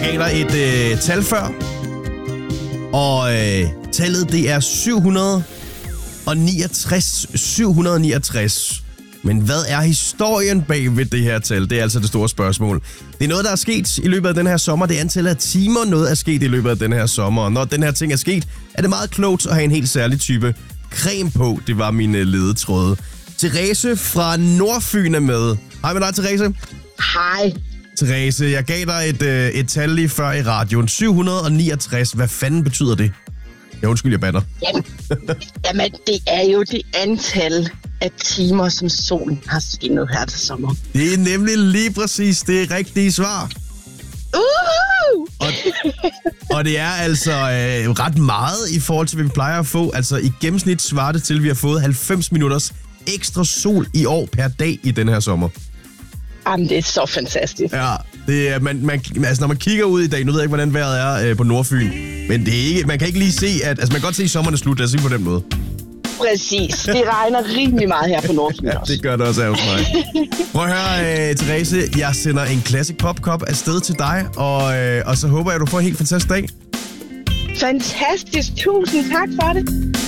gav dig et tal før, og tallet det er 769. Men hvad er historien bag ved det her tal? Det er altså det store spørgsmål. Det er noget, der er sket i løbet af den her sommer. Det er antallet af timer, noget er sket i løbet af den her sommer. Og når den her ting er sket, er det meget klogt at have en helt særlig type creme på. Det var min ledetråd. Therese fra Nordfyn er med. Hej med dig, Therese. Hej. Therese, jeg gav dig et tal lige før i radioen. 769. Hvad fanden betyder det? Ja, undskyld, jeg batter. Jamen, det er jo det antal af timer, som solen har skinnet her til sommer. Det er nemlig lige præcis det rigtige svar. Og det er altså ret meget i forhold til, hvad vi plejer at få. Altså i gennemsnit svarer det til, at vi har fået 90 minutters ekstra sol i år per dag i den her sommer. Jamen, det er så fantastisk. Ja, det er, altså, når man kigger ud i dag, nu ved jeg ikke, hvordan vejret er på Nordfyn, men det er ikke, man kan ikke lige se, at altså, man kan godt se, at sommeren er slut, lad os sige på den måde. Præcis. Det regner rimelig meget her på Nordfyn også. Ja, det gør det også af hos mig. Prøv at høre, Therese, jeg sender en Classic Pop Cup afsted til dig, og så håber jeg, at du får en helt fantastisk dag. Fantastisk. Tusind tak for det.